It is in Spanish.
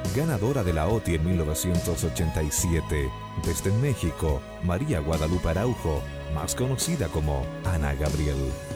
ganadora de la OTI en 1987. Desde México, María Guadalupe Araujo, más conocida como Ana Gabriel.